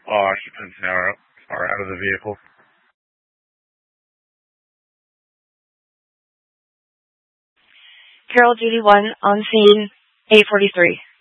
All occupants now are out of the vehicle. Carol Judy 1 on scene, 8:43.